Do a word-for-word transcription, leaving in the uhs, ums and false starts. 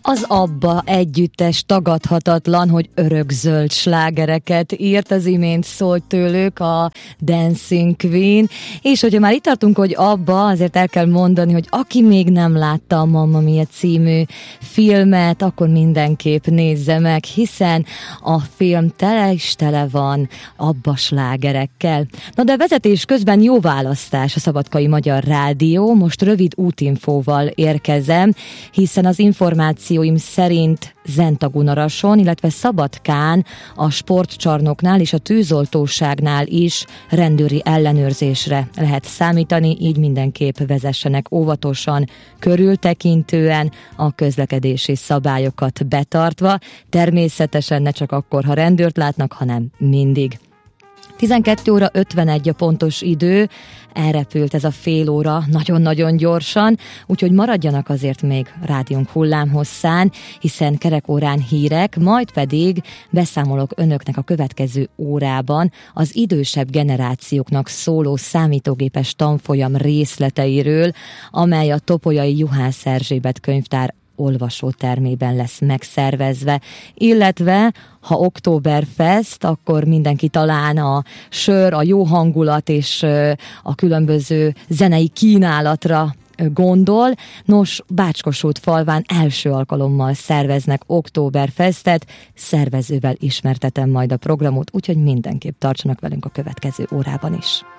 Az ABBA együttes tagadhatatlan, hogy örökzöld slágereket írt, az imént szólt tőlük a Dancing Queen, és hogyha már itt tartunk, hogy ABBA, azért el kell mondani, hogy aki még nem látta a Mamma Mia című filmet, akkor mindenképp nézze meg, hiszen a film tele is tele van ABBA slágerekkel. Na de vezetés közben jó választás a Szabadkai Magyar Rádió, most rövid útinfóval érkezem, hiszen az információ szerint Zentagunarason, illetve Szabadkán, a sportcsarnoknál és a tűzoltóságnál is rendőri ellenőrzésre lehet számítani, így mindenképp vezessenek óvatosan, körültekintően, a közlekedési szabályokat betartva, természetesen ne csak akkor, ha rendőrt látnak, hanem mindig. tizenkét óra ötvenegy a pontos idő, elrepült ez a fél óra nagyon-nagyon gyorsan, úgyhogy maradjanak azért még rádiónk hullámhosszán, hiszen kerekórán hírek, majd pedig beszámolok önöknek a következő órában az idősebb generációknak szóló számítógépes tanfolyam részleteiről, amely a Topolyai Juhász Erzsébet könyvtár olvasótermében lesz megszervezve, illetve ha Oktoberfest, akkor mindenki talán a sör, a jó hangulat és a különböző zenei kínálatra gondol. Nos, Bácskosút falván első alkalommal szerveznek Oktoberfestet, szervezővel ismertetem majd a programot, úgyhogy mindenképp tartsanak velünk a következő órában is.